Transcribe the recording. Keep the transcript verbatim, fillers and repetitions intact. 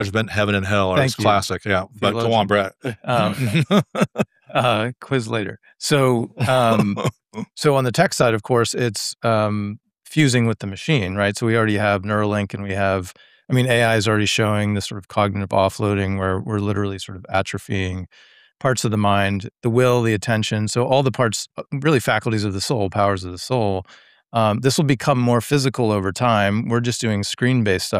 Judgment, Heaven and Hell are Thank it's you. classic. Yeah. But go on, Brett. Um, uh, quiz later. So, um, so on the tech side, of course, it's um, fusing with the machine, right? So we already have Neuralink, and we have, I mean, A I is already showing this sort of cognitive offloading where we're literally sort of atrophying parts of the mind, the will, the attention. So all the parts, really faculties of the soul, powers of the soul. Um, this will become more physical over time. We're just doing screen-based stuff